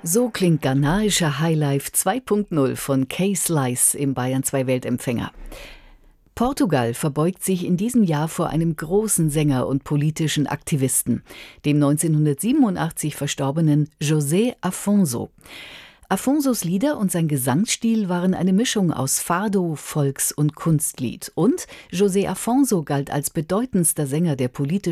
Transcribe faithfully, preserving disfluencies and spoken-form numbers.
So klingt ghanaischer Highlife zwei Punkt null von K-Slice im Bayern zwei Weltempfänger. Portugal verbeugt sich in diesem Jahr vor einem großen Sänger und politischen Aktivisten, dem neunzehnhundertsiebenundachtzig verstorbenen José Afonso. Afonsos Lieder und sein Gesangsstil waren eine Mischung aus Fado, Volks- und Kunstlied. Und José Afonso galt als bedeutendster Sänger der politischen